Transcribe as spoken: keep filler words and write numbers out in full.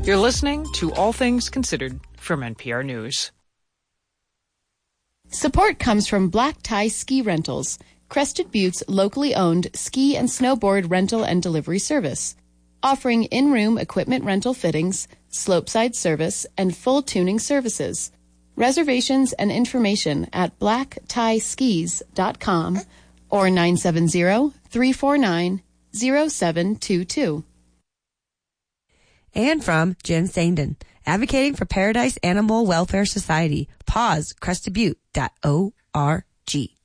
You're listening to All Things Considered from N P R News. Support comes from Black Tie Ski Rentals, Crested Butte's locally owned ski and snowboard rental and delivery service, offering in-room equipment rental fittings, slopeside service, and full tuning services. Reservations and information at black tie skis dot com or nine seven zero, three four nine, zero seven two two. And from Jen Sandin, advocating for Paradise Animal Welfare Society. Pause crested butte dot org.